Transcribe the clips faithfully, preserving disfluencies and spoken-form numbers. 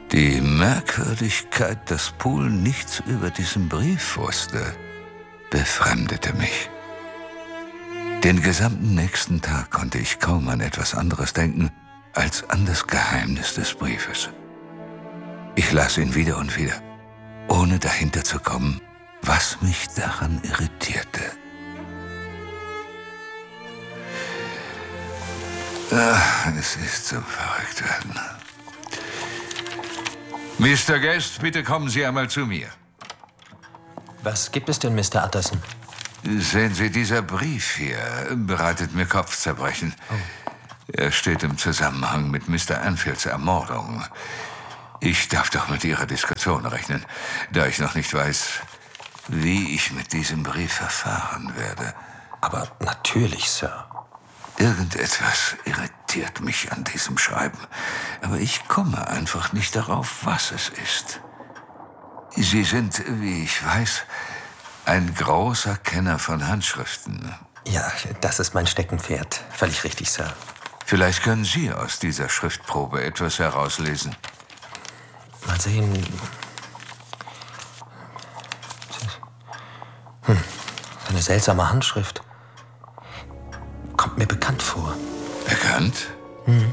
Die Merkwürdigkeit, dass Poole nichts über diesen Brief wusste, befremdete mich. Den gesamten nächsten Tag konnte ich kaum an etwas anderes denken, als an das Geheimnis des Briefes. Ich las ihn wieder und wieder, ohne dahinter zu kommen, was mich daran irritierte. Ach, es ist zum Verrücktwerden. Mister Guest, bitte kommen Sie einmal zu mir. Was gibt es denn, Mister Utterson? Sehen Sie, dieser Brief hier bereitet mir Kopfzerbrechen. Oh. Er steht im Zusammenhang mit Mister Anfields Ermordung. Ich darf doch mit Ihrer Diskretion rechnen, da ich noch nicht weiß, wie ich mit diesem Brief verfahren werde. Aber natürlich, Sir. Irgendetwas irritiert mich an diesem Schreiben, aber ich komme einfach nicht darauf, was es ist. Sie sind, wie ich weiß, ein großer Kenner von Handschriften. Ja, das ist mein Steckenpferd. Völlig richtig, Sir. Vielleicht können Sie aus dieser Schriftprobe etwas herauslesen. Mal sehen. Hm, eine seltsame Handschrift. Kommt mir bekannt vor. Bekannt? Hm.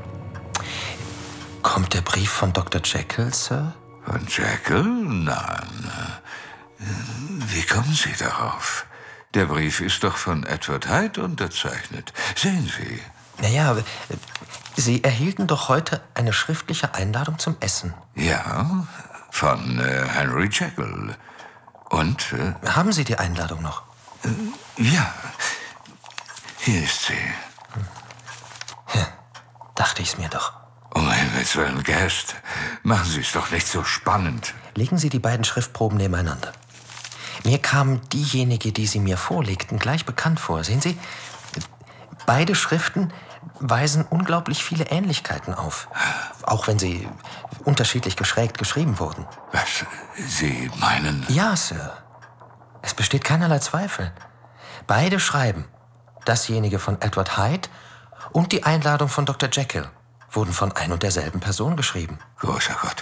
Kommt der Brief von Doktor Jekyll, Sir? Von Jekyll? Nein. Wie kommen Sie darauf? Der Brief ist doch von Edward Hyde unterzeichnet. Sehen Sie. Naja, Sie erhielten doch heute eine schriftliche Einladung zum Essen. Ja, von äh, Henry Jekyll. Und? Äh, Haben Sie die Einladung noch? Äh, ja, hier ist sie. Ja, dachte ich's mir doch. Um Himmels Willen, Guest, machen Sie es doch nicht so spannend. Legen Sie die beiden Schriftproben nebeneinander. Mir kam diejenige, die Sie mir vorlegten, gleich bekannt vor. Sehen Sie, beide Schriften weisen unglaublich viele Ähnlichkeiten auf. Auch wenn sie unterschiedlich geschrägt geschrieben wurden. Was? Sie meinen? Ja, Sir. Es besteht keinerlei Zweifel. Beide schreiben, dasjenige von Edward Hyde und die Einladung von Doktor Jekyll, wurden von ein und derselben Person geschrieben. Großer Gott.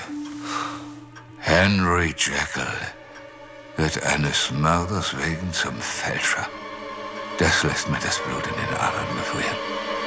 Henry Jekyll wird eines Mörders wegen zum Fälscher. Das lässt mir das Blut in den Adern gefrieren.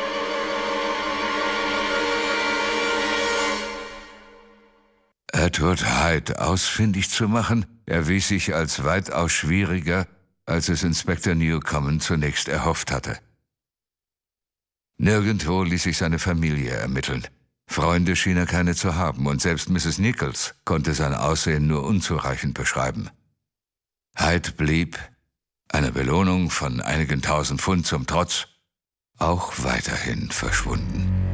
Edward Hyde ausfindig zu machen, erwies sich als weitaus schwieriger, als es Inspektor Newcomen zunächst erhofft hatte. Nirgendwo ließ sich seine Familie ermitteln. Freunde schien er keine zu haben und selbst Misses Nichols konnte sein Aussehen nur unzureichend beschreiben. Hyde blieb, einer Belohnung von einigen tausend Pfund zum Trotz, auch weiterhin verschwunden.